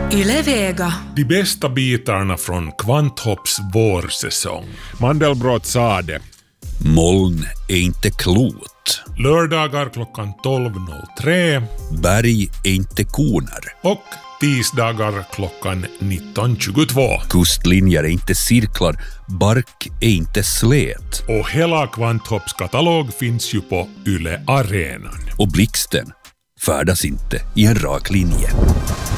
Yle Vega. De bästa bitarna från Kvanthopps vårsäsong. Mandelbrot sa det. Moln är inte klot. Lördagar klockan 12.03. Berg är inte koner. Och tisdagar klockan 19.22. Kustlinjer är inte cirklar. Bark är inte slät. Och hela Kvanthopps katalog finns ju på Yle Arenan. Och blixten färdas inte i en rak linje.